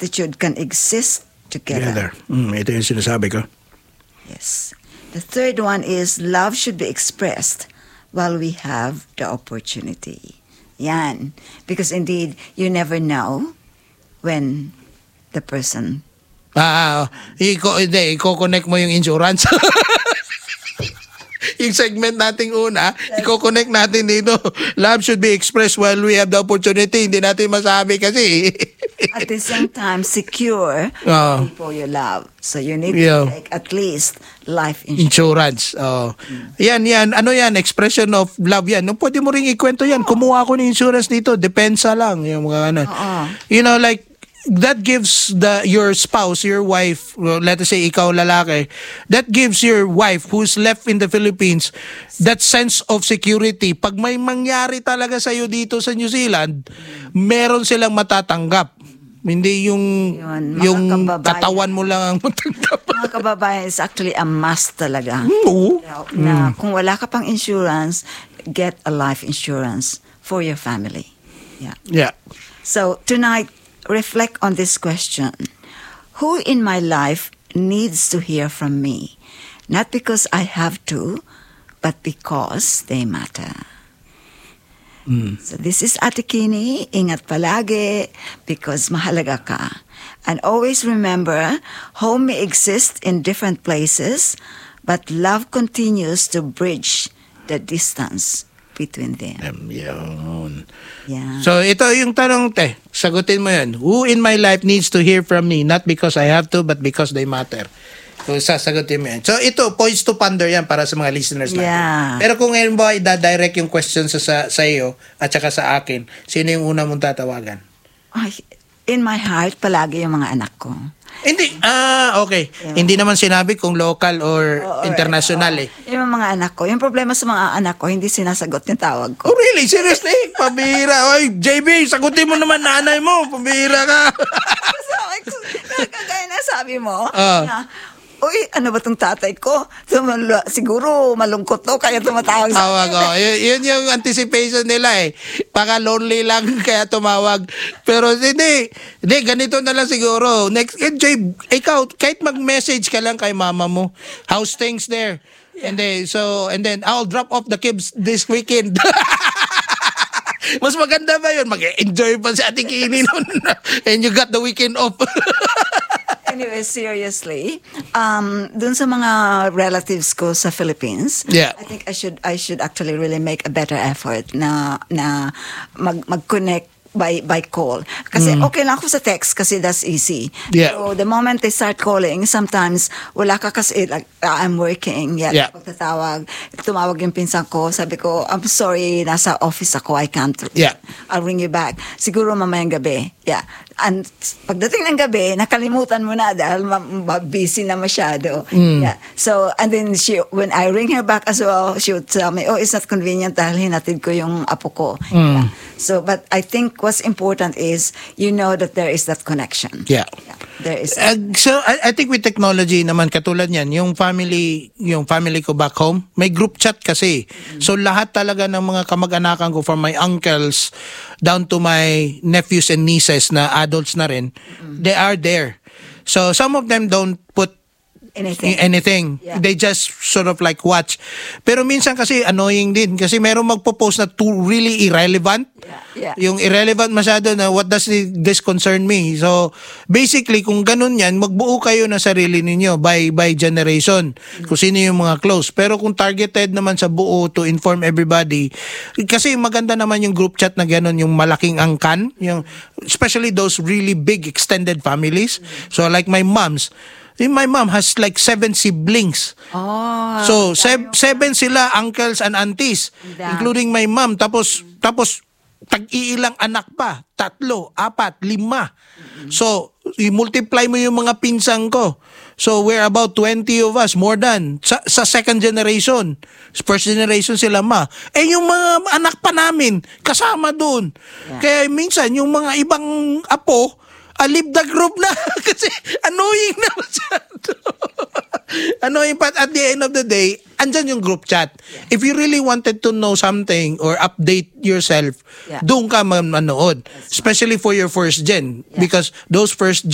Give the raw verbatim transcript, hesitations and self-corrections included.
gratitude can exist together. Together. Mm, ito yung sinasabi ko. Yes. The third one is love should be expressed while we have the opportunity. Yan. Because indeed, you never know when the person... Ah, iko, hindi, i-connect mo yung insurance. Yung segment nating una, i-connect natin dito. Love should be expressed while we have the opportunity. Hindi natin masabi kasi. At the same time, secure Oh. people you love. So you need Yeah. to take at least life insurance. Insurance. Oh. Yan, yan. Ano yan? Expression of love yan. No, pwede mo ring ikwento yan. Kumuha ako ng insurance dito. Depensa lang. Yung mga ano. Oo. You know, like, that gives the your spouse, your wife, well, let us say ikaw lalaki, that gives your wife who's left in the Philippines that sense of security. Pag may mangyari talaga sa iyo dito sa New Zealand, meron silang matatanggap. Hindi yung Yun, mga yung kababayan. katawan mo lang ang matanggap. Mga kababayan, is actually a must talaga. Oo. Na kung wala ka pang insurance, get a life insurance for your family. Yeah. Yeah. So tonight, reflect on this question. Who in my life needs to hear from me? Not because I have to, but because they matter. Mm. So this is Ate Kini. Ingat palagi because mahalaga ka. And always remember, home may exist in different places, but love continues to bridge the distance between them. Um, yun. Yeah. So, ito yung tanong, te. Sagutin mo yan. Who in my life needs to hear from me? Not because I have to, but because they matter. So, sasagutin mo yan. So, ito, points to ponder yan para sa mga listeners natin. Yeah. Pero kung ngayon ba, i-direct yung question sa, sa, sa iyo at saka sa akin, sino yung una mong tatawagan? Ay, in my heart, palagi yung mga anak ko. Hindi, ah, okay. Yeah. Hindi naman sinabi kung local or Oo, international oo. eh. Yung mga anak ko. Yung problema sa mga anak ko, hindi sinasagot yung tawag ko. Oh, really? Seriously? Pabira. Oy, J B, sagutin mo naman nanay mo. Pabira ka. So, kagaya na sabi mo, Ah. na, uy, ano ba tong tatay ko? Tumala, siguro malungkot to, kaya tumatawag sa Tawag, akin. oh. Y- yun yung anticipation nila eh. Baka lonely lang kaya tumawag. Pero hindi, hindi, ganito na lang siguro. Next, eh, Jay, ikaw, kahit mag-message ka lang kay mama mo, how's things there? And then, so, and then, I'll drop off the kids this weekend. Mas maganda ba yun? Mag-enjoy pa si Ate Kini nun. And you got the weekend off. Anyway, seriously, um, dun sa mga relatives ko sa Philippines, Yeah. I think I should I should actually really make a better effort na na mag mag-connect by by call. Kasi okay lang ako sa text kasi that's easy. Yeah. So the moment they start calling, sometimes wala ka kasi like uh, I'm working. Yeah. Yeah. Pagtatawag, tumawag yung pinsan ko, sabi ko, I'm sorry, nasa office ako, I can't. Yeah. I'll ring you back. Siguro mamayang gabi. Yeah. And pagdating ng gabi, nakalimutan mo na dahil ma- ma- busy na masyado. Yeah. So, and then she, when I ring her back as well, she would tell me, oh, it's not convenient dahil hinatid ko yung apo ko. Yeah. So, but I think what's important is you know that there is that connection. Yeah. Yeah. There is. Uh, so I, I think with technology naman katulad niyan, yung family, yung family ko back home, may group chat kasi. So lahat talaga ng mga kamag-anakan ko from my uncles down to my nephews and nieces na adults na rin, they are there. So some of them don't put Anything. anything. Yeah. They just sort of like watch. Pero minsan kasi annoying din kasi meron magpo-post na too really irrelevant. Yeah. Yung irrelevant masyado na what does this concern me? So basically kung ganun yan, magbuo kayo ng sarili ninyo by by generation. Kung sino yung mga close. Pero kung targeted naman sa buo to inform everybody, kasi maganda naman yung group chat na ganun, yung malaking angkan, yung especially those really big extended families. So like my mom's, my mom has like seven siblings. Oh. So, se- seven sila, uncles and aunties, Dami. including my mom. Tapos, tapos, tag-iilang anak pa. Tatlo, apat, lima. So, i-multiply mo yung mga pinsang ko. So, we're about twenty of us, more than. Sa, sa second generation. First generation sila ma. Eh, yung mga anak pa namin, kasama dun. Yeah. Kaya minsan, yung mga ibang apo, ah, leave the group na. Kasi annoying na masyado. Annoying, but at the end of the day, andyan yung group chat. Yeah. If you really wanted to know something or update yourself, Yeah. doon ka manood. Especially for your first gen. Yeah. Because those first